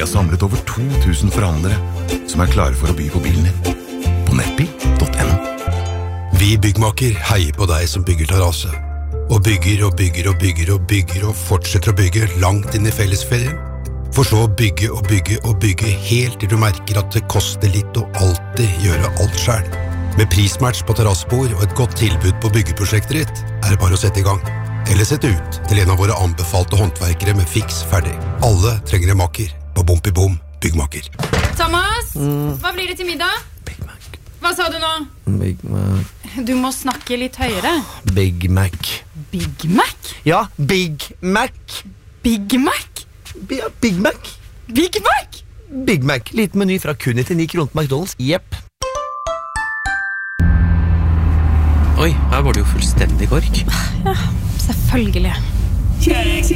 har samlet over 2000 forhandlere som klare for å by på bilen din. På nettbil.no. Vi byggmaker heier på deg som bygger terrasse. Og bygger og bygger og bygger og bygger og fortsetter å bygge langt inn i fellesferien. For så å bygge og bygge og bygge helt til du merker at det koster litt å alltid gjøre alt selv. Med prismatch på terrassebord og et godt tilbud på byggeprosjektet ditt det bare å sette i gang. Eller sette ut til en av våre anbefalte håndverkere med fiks ferdig. Alle trenger en makker på Bom byggmaker. Thomas, hva blir det til middag? Big Mac. Hva sa du nå? Big Mac. Du må snakke litt høyere. Big Mac. Big Mac? Ja, Big Mac. Big Mac? Ja, Big Mac. Big Mac? Big Mac. Liten meny fra kun 99 kroner på McDonald's. Jepp. Oi, her var det jo fullstendig kork. Ja, selvfølgelig. Kjeks!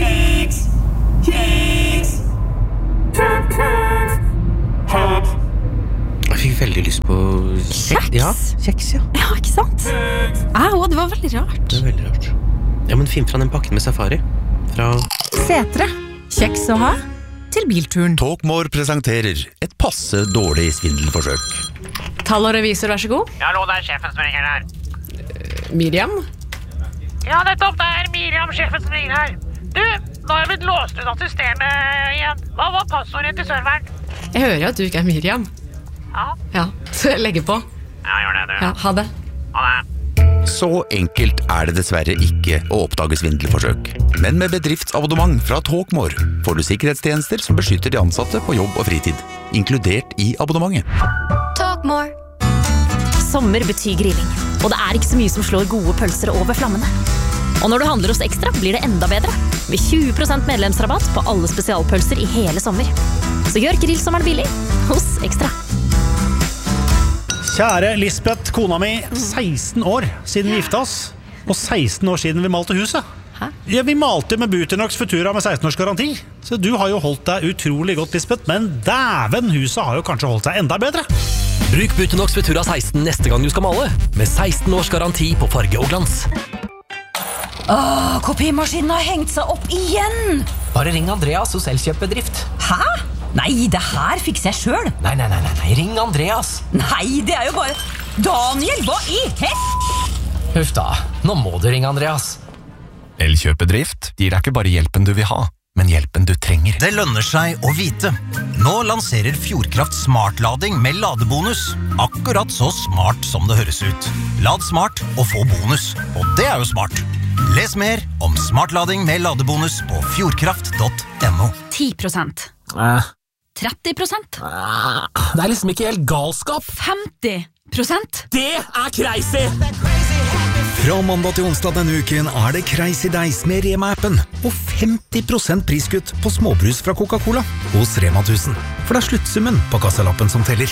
Jeg fikk veldig lyst på Kjeks? Ja, kjeks, ja. Ja, ikke sant? Det var veldig rart. Det veldig rart. Ja, men finn fra den pakken med safari. Fra Setre. Kjeks å ha til bilturen. Talkmore presenterer et passe dårlig svindelforsøk. Tall og revisor, vær så god. Ja, hallo, det sjefen som ringer her. Miriam? Ja, nettopp, det Miriam, sjefen som ringer her. Du, nå har jeg blitt låst ut av systemet igjen. Hva var passordet til serveren? Jeg hører at du ikke Miriam. Ja, så jeg legger på. Ja, gjør det, du. Ja, ha det. Ha det. Så enkelt det dessverre ikke å oppdage svindelforsøk. Men med bedriftsabonnement fra Talkmore får du sikkerhetstjenester som beskytter de ansatte på jobb og fritid, inkludert i abonnementet. Talkmore. Sommer betyr grilling, og det ikke så mye som slår gode pølser over flammene. Og når du handler hos Ekstra, blir det enda bedre, med 20% medlemsrabatt på alle spesialpølser i hele sommer. Så gjør grillsommeren billig hos Ekstra. Kjære Lisbeth, kona mi, 16 år siden vi gifta oss, og 16 år siden vi malte huset. Ja, vi malte med Buternox Futura med 16 års garanti, så du har jo holdt deg utrolig godt, Lisbeth, men dæven, huset har jo kanskje holdt seg enda bedre. Bruk Buternox Futura 16 neste gang du skal male, med 16 års garanti på farge og glans. Kopimaskinen har hengt seg opp igjen! Bare ring Andreas hos Elkjøp-bedrift. Hæ? Nei, det her fikser jeg selv. Nei, ring Andreas. Nei, det jo bare... Daniel, hva i hest? Huff da, nå må du ringe Andreas. Elkjøp-bedrift gir deg ikke bare hjelpen du vil ha, men hjelpen du trenger. Det lønner seg å vite. Nå lanserer Fjordkraft smartlading med ladebonus. Akkurat så smart som det høres ut. Lad smart og få bonus. Og det jo smart. Les mer om smartlading med ladebonus på fjordkraft.no. 10%. 30%. Det liksom ikke helt galskap. 50%. Det crazy! Fra mandag til onsdag denne uken det Crazy Days med Rema-appen og 50% priskutt på småbrus fra Coca-Cola hos Rema 1000. For det sluttsummen på kassalappen som teller.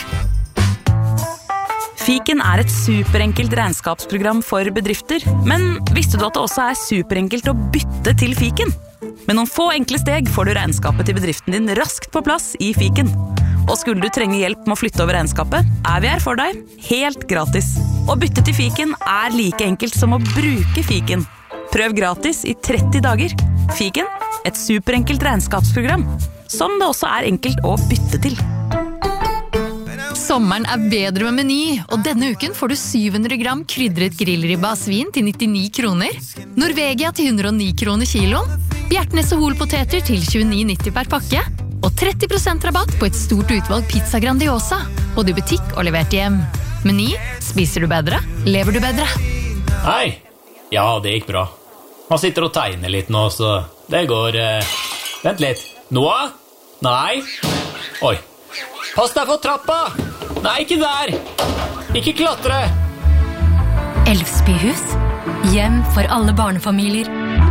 Fiken et superenkelt regnskapsprogram for bedrifter, men visste du at det også superenkelt å bytte til Fiken? Med noen få enkle steg får du regnskapet til bedriften din raskt på plass i Fiken. Og skulle du trenge hjelp med å flytte over regnskapet, vi her for deg, helt gratis. Å bytte til Fiken like enkelt som å bruke Fiken. Prøv gratis i 30 dager. Fiken, et superenkelt regnskapsprogram, som det også enkelt å bytte til. Sommeren bedre med Meny, og denne uken får du 700 gram krydret grillribba av svin til 99 kroner, Norvegia til 109 kroner kiloen, Bjertnæs og Holpoteter til 29,90 per pakke, og 30% rabatt på et stort utvalg pizza Grandiosa, både i butikk og levert hjem. Meny, spiser du bedre, lever du bedre. Hei, ja, det gikk bra. Han sitter og tegner litt nå, så det går... Vent litt. Noah? Nei. Oi. Pass deg for trappa! Nei, ikke der! Ikke klatre! Elvsbyhus. Hjem for alle barnefamilier.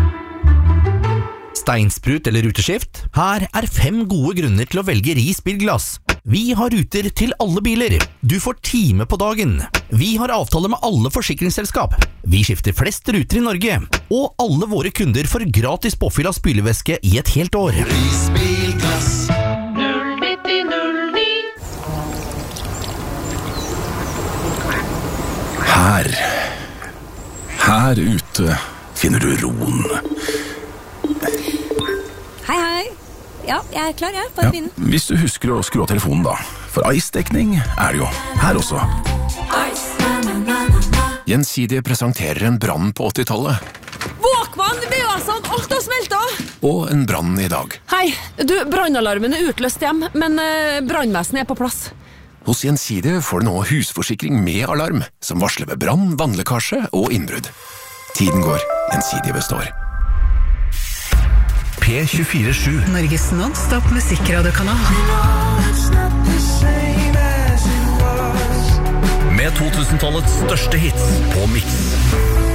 Steinsprut eller ruteskift? Her 5 gode grunner til å velge Ris bilglass. Vi har ruter til alle biler. Du får time på dagen. Vi har avtale med alle forsikringsselskap. Vi skifter flest ruter i Norge. Og alle våre kunder får gratis påfyll av spylevæske i et helt år. Ris bilglass. Her ute finner du roen. Hei. Ja, jeg er klar, jeg. Bare begynn. Hvis du husker å skru av telefonen da. For Ice-dekning det jo her også. Gjensidige presenterer en brann på 80-tallet. Walkman, VA-sand, alt har smeltet! Og en brann i dag. Hei, brannalarmen utløst hjem, men brannvesenet på plass. Hos Gjensidige får du nå husforsikring med alarm, som varsler ved brann, vannlekkasje og innbrudd. Tiden går, Gjensidige består. P24/7. Norges non-stop musikkradiokanal. Med 2000-tallets største hits på Mix.